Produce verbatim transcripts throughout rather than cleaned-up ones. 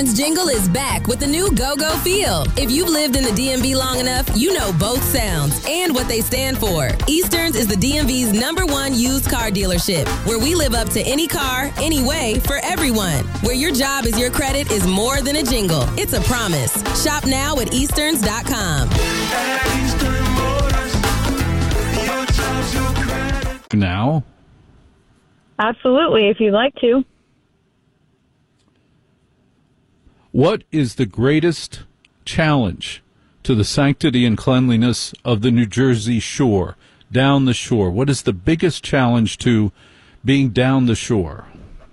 Eastern's jingle is back with the new Go-Go feel. If you've lived in the D M V long enough, you know both sounds and what they stand for. Eastern's is the D M V's number one used car dealership, where we live up to any car, any way, for everyone. Where your job is your credit is more than a jingle. It's a promise. Shop now at easterns dot com. Now? Absolutely, if you'd like to. What is the greatest challenge to the sanctity and cleanliness of the New Jersey shore, down the shore? What is the biggest challenge to being down the shore?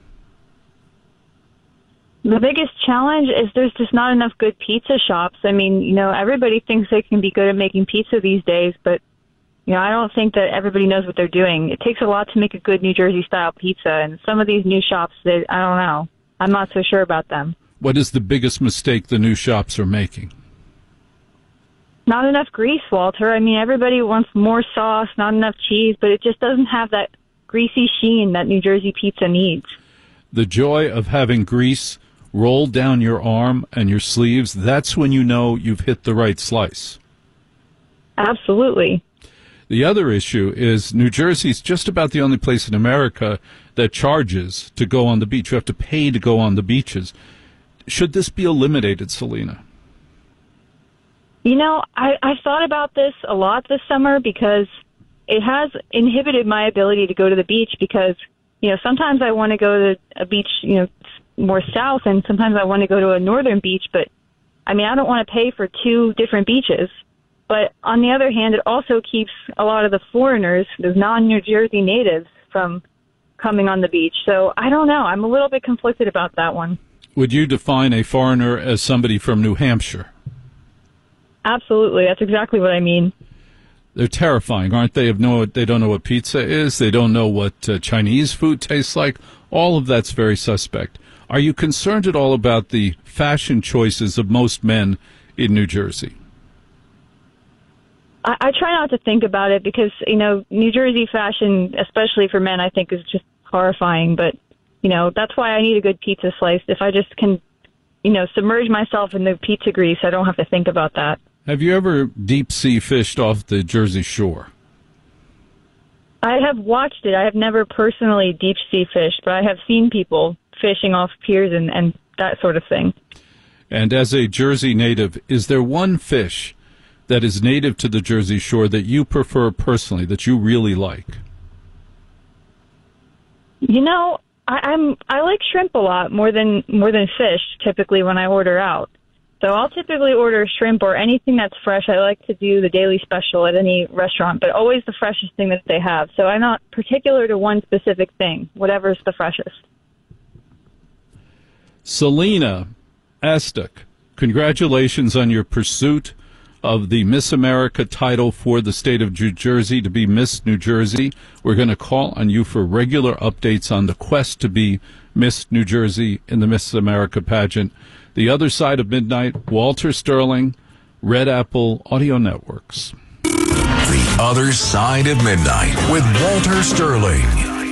The biggest challenge is there's just not enough good pizza shops. I mean, you know, everybody thinks they can be good at making pizza these days, but, you know, I don't think that everybody knows what they're doing. It takes a lot to make a good New Jersey-style pizza, and some of these new shops, they, I don't know. I'm not so sure about them. What is the biggest mistake the new shops are making? Not enough grease, Walter. I mean, everybody wants more sauce, not enough cheese, but it just doesn't have that greasy sheen that New Jersey pizza needs. The joy of having grease roll down your arm and your sleeves, that's when you know you've hit the right slice. Absolutely. The other issue is New Jersey's just about the only place in America that charges to go on the beach. You have to pay to go on the beaches. Should this be eliminated, Selena? You know, I, I thought about this a lot this summer because it has inhibited my ability to go to the beach because, you know, sometimes I want to go to a beach, you know, more south, and sometimes I want to go to a northern beach, but, I mean, I don't want to pay for two different beaches. But on the other hand, it also keeps a lot of the foreigners, those non-New Jersey natives, from coming on the beach. So I don't know. I'm a little bit conflicted about that one. Would you define a foreigner as somebody from New Hampshire? Absolutely. That's exactly what I mean. They're terrifying, aren't they? Of no, they don't know what pizza is. They don't know what uh, Chinese food tastes like. All of that's very suspect. Are you concerned at all about the fashion choices of most men in New Jersey? I, I try not to think about it because, you know, New Jersey fashion, especially for men, I think is just horrifying. But, you know, that's why I need a good pizza slice. If I just can, you know, submerge myself in the pizza grease, I don't have to think about that. Have you ever deep sea fished off the Jersey shore? I have watched it. I have never personally deep sea fished, but I have seen people fishing off piers and, and that sort of thing. And as a Jersey native, is there one fish that is native to the Jersey shore that you prefer personally, that you really like? You know, I, I'm I like shrimp a lot more than more than fish typically when I order out. So I'll typically order shrimp or anything that's fresh. I like to do the daily special at any restaurant, but always the freshest thing that they have. So I'm not particular to one specific thing, whatever's the freshest. Selena Astuk, congratulations on your pursuit of the Miss America title for the state of New Jersey to be Miss New Jersey. We're going to call on you for regular updates on the quest to be Miss New Jersey in the Miss America pageant. The Other Side of Midnight, Walter Sterling, Red Apple Audio Networks. The Other Side of Midnight with Walter Sterling.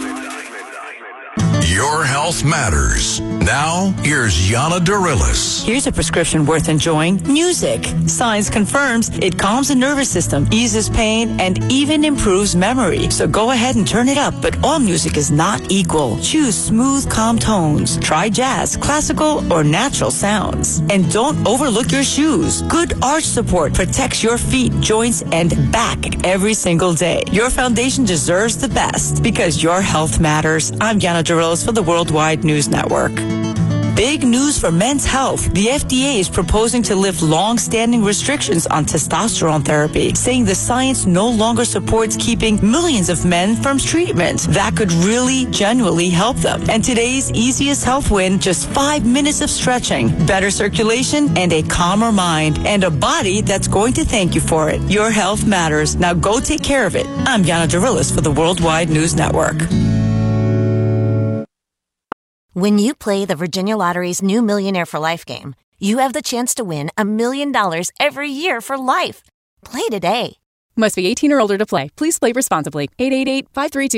Your health matters. Now, here's Yana Dorillis. Here's a prescription worth enjoying. Music. Science confirms it calms the nervous system, eases pain, and even improves memory. So go ahead and turn it up, but all music is not equal. Choose smooth, calm tones. Try jazz, classical, or natural sounds. And don't overlook your shoes. Good arch support protects your feet, joints, and back every single day. Your foundation deserves the best because your health matters. I'm Yana Dorillis for the Worldwide News Network. Big news for men's health. The F D A is proposing to lift long-standing restrictions on testosterone therapy, saying the science no longer supports keeping millions of men from treatment. That could really, genuinely help them. And today's easiest health win, just five minutes of stretching, better circulation, and a calmer mind, and a body that's going to thank you for it. Your health matters. Now go take care of it. I'm Yana Dorillis for the Worldwide News Network. When you play the Virginia Lottery's new Millionaire for Life game, you have the chance to win a million dollars every year for life. Play today. Must be eighteen or older to play. Please play responsibly. eight eight eight, five three two